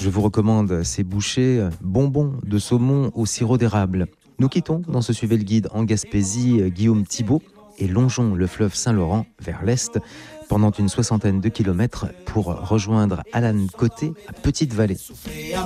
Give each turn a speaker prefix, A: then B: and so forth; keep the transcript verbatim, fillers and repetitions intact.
A: Je vous recommande ces bouchées bonbons de saumon au sirop d'érable. Nous quittons dans ce Suivez le Guide en Gaspésie Guillaume Thibault et longeons le fleuve Saint-Laurent vers l'est pendant une soixantaine de kilomètres pour rejoindre Alan Côté à Petite-Vallée.